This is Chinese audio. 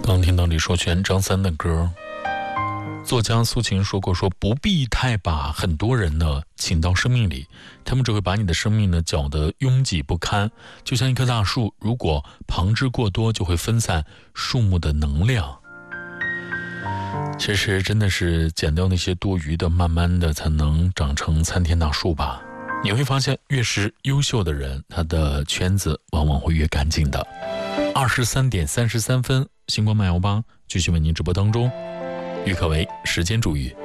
刚听到李寿全、张三的歌。作家苏秦说过，不必太把很多人呢请到生命里，他们只会把你的生命呢搅得拥挤不堪。就像一棵大树，如果旁枝过多，就会分散树木的能量。其实真的是剪掉那些多余的，慢慢的才能长成参天大树吧。你会发现，越是优秀的人，他的圈子往往会越干净的。23点33分，星光漫游吧继续为您直播当中。郁可唯时间煮雨。